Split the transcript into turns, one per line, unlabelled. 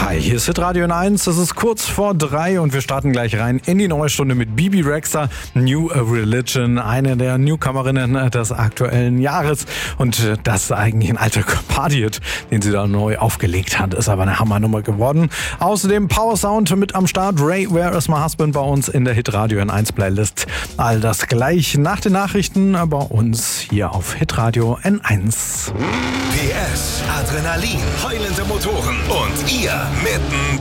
Hi, hier ist Hitradio N1, es ist kurz vor 3 und wir starten gleich rein in die neue Stunde mit Bibi Rexha, New Religion, eine der Newcomerinnen des aktuellen Jahres. Und das ist eigentlich ein alter Party-Hit, den sie da neu aufgelegt hat, ist aber eine Hammernummer geworden. Außerdem Power Sound mit am Start, Ray, Where is my husband bei uns in der Hitradio N1 Playlist. All das gleich nach den Nachrichten bei uns hier auf Hitradio N1.
PS, Adrenalin, heulende Motoren und ihr mittendrin.